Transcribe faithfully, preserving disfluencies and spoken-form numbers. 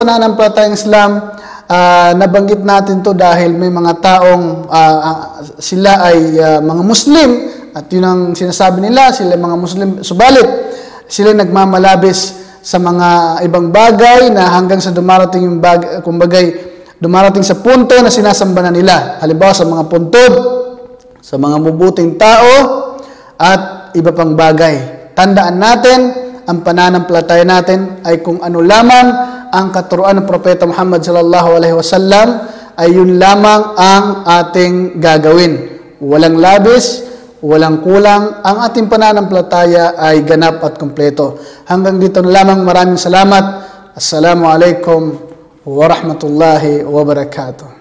Pananampalatayang Islam, uh, nabanggit natin to dahil may mga taong uh, sila ay uh, mga Muslim at yun ang sinasabi nila, sila mga Muslim, subalit sila nagmamalabis sa mga ibang bagay na hanggang sa dumarating yung bagay, kumbagay, dumarating sa punto na sinasamba na nila. Halimbawa sa mga puntod, sa mga mabuting tao at iba pang bagay. Tandaan natin, ang pananampalataya natin ay kung ano lamang ang katuruan ng Propeta Muhammad sallallahu alaihi wasallam, ay yun lamang ang ating gagawin. Walang labis, walang kulang. Ang ating pananampalataya ay ganap at kumpleto. Hanggang dito na lamang, maraming salamat. Assalamu alaikum wa rahmatullahi wa barakatuh.